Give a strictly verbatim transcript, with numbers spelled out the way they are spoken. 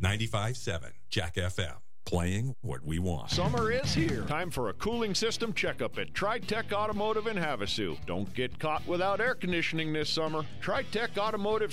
ninety-five point seven Jack F M. Playing what we want. Summer is here. Time for a cooling system checkup at TriTech Automotive in Havasu. Don't get caught without air conditioning this summer. TriTech Automotive